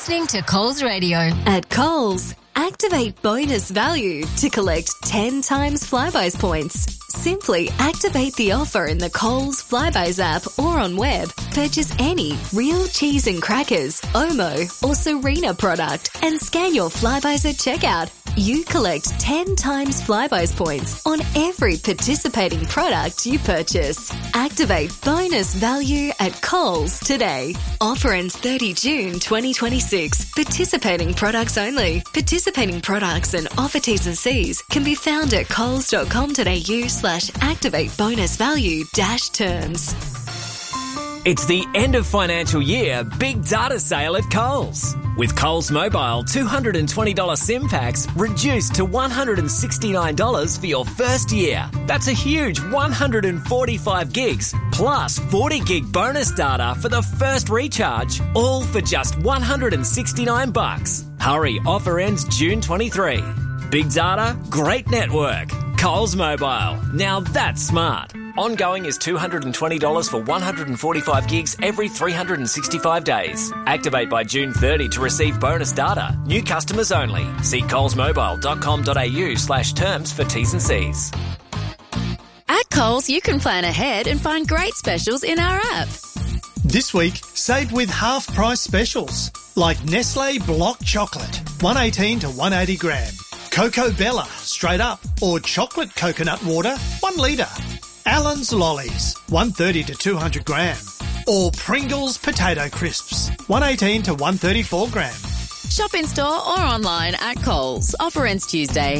listening to Coles Radio. At Coles, activate bonus value to collect 10 times Flybuys points. Simply activate the offer in the Coles Flybuys app or on web. Purchase any real cheese and crackers, Omo or Serena product and scan your Flybuys at checkout. You collect 10 times Flybuys points on every participating product you purchase. Activate bonus value at Coles today. Offer ends 30 June 2026. Participating products only. Participating products and offer T's and C's can be found at coles.com.au/activate bonus value -terms. It's the end of financial year big data sale at Coles. With Coles Mobile $220 SIM packs reduced to $169 for your first year. That's a huge 145 gigs plus 40 gig bonus data for the first recharge, all for just $169. Hurry, offer ends June 23. Big data, great network. Coles Mobile. Now that's smart. Ongoing is $220 for 145 gigs every 365 days. Activate by June 30 to receive bonus data. New customers only. See colesmobile.com.au/terms for T's and C's. At Coles, you can plan ahead and find great specials in our app. This week, save with half-price specials, like Nestle Block Chocolate, 118 to 180 gram. Cocoa Bella, straight up, or chocolate coconut water, 1 litre. Allen's Lollies, 130 to 200 gram. Or Pringles Potato Crisps, 118 to 134 gram. Shop in store or online at Coles. Offer ends Tuesday.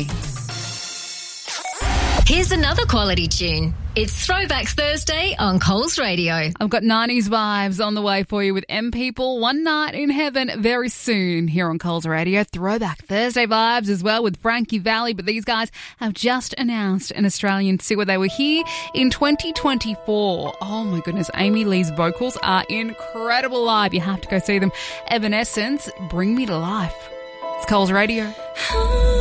Here's another quality tune. It's Throwback Thursday on Coles Radio. I've got 90s vibes on the way for you with M People, One Night in Heaven very soon here on Coles Radio. Throwback Thursday vibes as well with Frankie Valli, but these guys have just announced an Australian tour. They were here in 2024. Oh my goodness, Amy Lee's vocals are incredible live. You have to go see them. Evanescence, Bring Me to Life. It's Coles Radio.